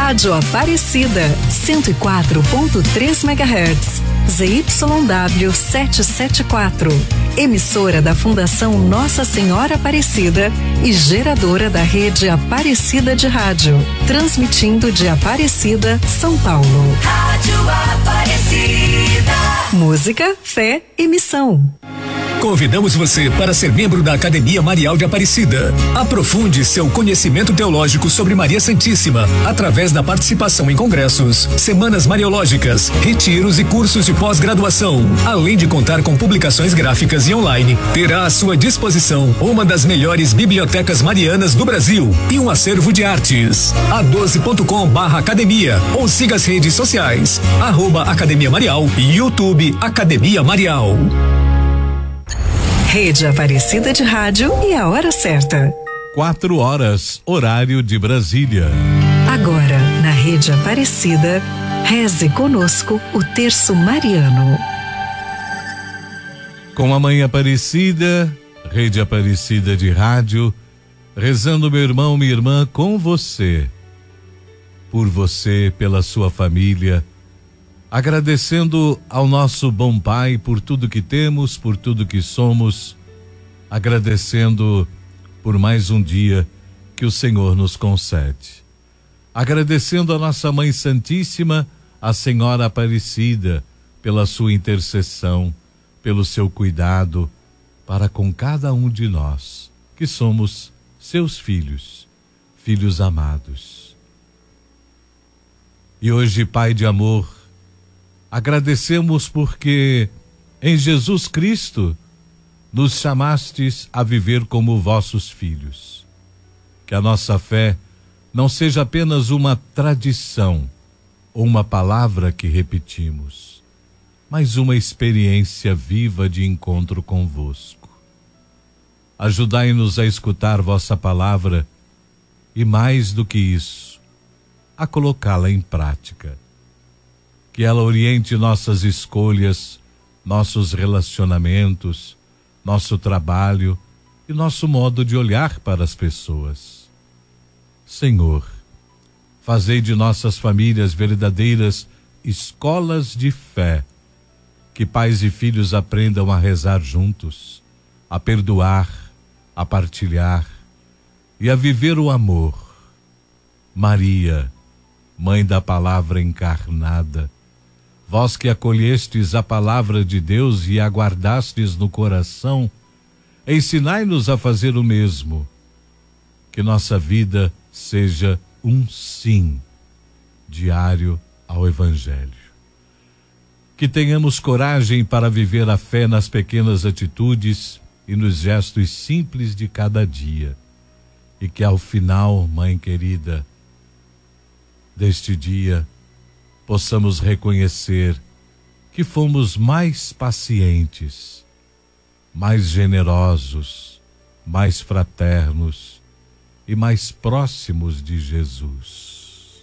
Rádio Aparecida, 104.3 MHz, ZYW 774, emissora da Fundação Nossa Senhora Aparecida e geradora da rede Aparecida de Rádio, transmitindo de Aparecida, São Paulo. Rádio Aparecida. Música, fé e missão. Convidamos você para ser membro da Academia Marial de Aparecida. Aprofunde seu conhecimento teológico sobre Maria Santíssima através da participação em congressos, semanas mariológicas, retiros e cursos de pós-graduação. Além de contar com publicações gráficas e online, terá à sua disposição uma das melhores bibliotecas marianas do Brasil e um acervo de artes. a12.com/academia ou siga as redes sociais @Academia Marial e YouTube Academia Marial. Rede Aparecida de Rádio e a hora certa. 4 horas, horário de Brasília. Agora, na Rede Aparecida, reze conosco o terço mariano. Com a Mãe Aparecida, Rede Aparecida de Rádio, rezando, meu irmão, minha irmã, com você, por você, pela sua família, agradecendo ao nosso bom Pai por tudo que temos, por tudo que somos, agradecendo por mais um dia que o Senhor nos concede. Agradecendo a nossa Mãe Santíssima, a Senhora Aparecida, pela sua intercessão, pelo seu cuidado para com cada um de nós, que somos seus filhos, filhos amados. E hoje, Pai de amor, agradecemos porque em Jesus Cristo nos chamastes a viver como vossos filhos. Que a nossa fé não seja apenas uma tradição ou uma palavra que repetimos, mas uma experiência viva de encontro convosco. Ajudai-nos a escutar vossa palavra e, mais do que isso, a colocá-la em prática. Que ela oriente nossas escolhas, nossos relacionamentos, nosso trabalho e nosso modo de olhar para as pessoas. Senhor, fazei de nossas famílias verdadeiras escolas de fé, que pais e filhos aprendam a rezar juntos, a perdoar, a partilhar e a viver o amor. Maria, Mãe da Palavra encarnada, vós que acolhestes a palavra de Deus e a guardastes no coração, ensinai-nos a fazer o mesmo. Que nossa vida seja um sim diário ao Evangelho. Que tenhamos coragem para viver a fé nas pequenas atitudes e nos gestos simples de cada dia. E que ao final, Mãe querida, deste dia, possamos reconhecer que fomos mais pacientes, mais generosos, mais fraternos e mais próximos de Jesus.